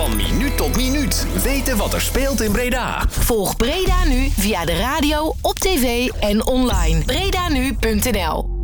Van minuut tot minuut. Weten wat er speelt in Breda. Volg Breda Nu via de radio, op tv en online. BredaNu.nl